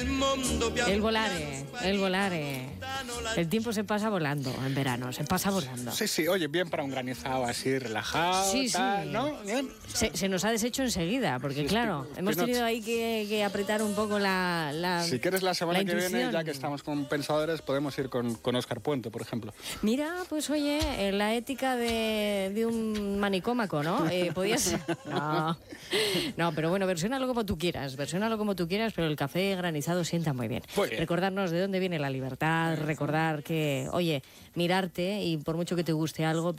El volare. El tiempo se pasa volando en verano, se pasa volando. Sí, oye, bien para un granizado así, relajado, Sí, tal, sí. ¿no? Bien. Se nos ha deshecho enseguida, porque Sí, claro, pues hemos tenido ahí que apretar un poco la Si quieres la semana que viene, intuición. ya que estamos con pensadores, podemos ir con Óscar Puente, por ejemplo. Mira, pues oye, la ética de un manicómaco, ¿no? Podías... No, pero bueno, versiónalo como tú quieras, pero el café granizado sienta muy bien. Muy bien. Recordarnos de dónde viene la libertad, recordar que, oye, mirarte y por mucho que te guste algo,